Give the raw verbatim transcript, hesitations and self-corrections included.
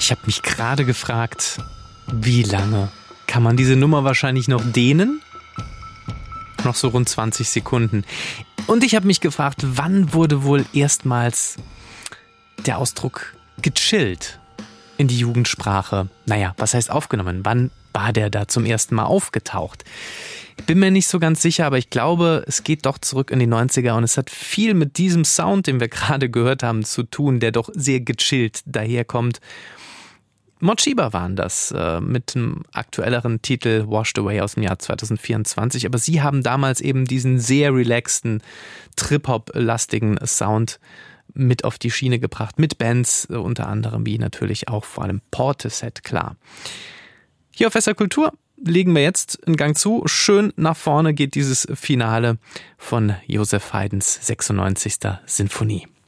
Ich habe mich gerade gefragt, wie lange kann man diese Nummer wahrscheinlich noch dehnen? Noch so rund zwanzig Sekunden. Und ich habe mich gefragt, wann wurde wohl erstmals der Ausdruck gechillt in die Jugendsprache? Naja, was heißt aufgenommen? Wann war der da zum ersten Mal aufgetaucht? Ich bin mir nicht so ganz sicher, aber ich glaube, es geht doch zurück in die neunziger und es hat viel mit diesem Sound, den wir gerade gehört haben, zu tun, der doch sehr gechillt daherkommt. Morcheeba waren das äh, mit dem aktuelleren Titel Washed Away aus dem Jahr zwanzig vierundzwanzig, aber sie haben damals eben diesen sehr relaxten, Trip-Hop-lastigen Sound mit auf die Schiene gebracht, mit Bands, äh, unter anderem wie natürlich auch vor allem Portishead, klar. Hier auf S R Kultur legen wir jetzt einen Gang zu. Schön nach vorne geht dieses Finale von Joseph Haydns sechsundneunzigster Sinfonie.